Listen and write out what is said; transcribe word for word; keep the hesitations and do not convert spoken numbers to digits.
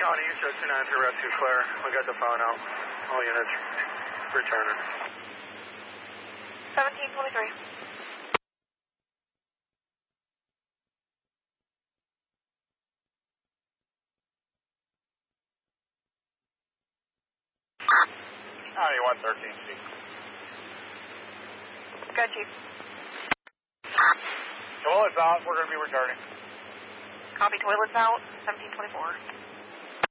County, East two nine three Rescue Clear. We got the phone out. All units returning. seventeen twenty-three. County one thirteen, Chief. Good, Chief. Toilet's out. We're going to be returning. Copy, toilets out, seventeen twenty-four.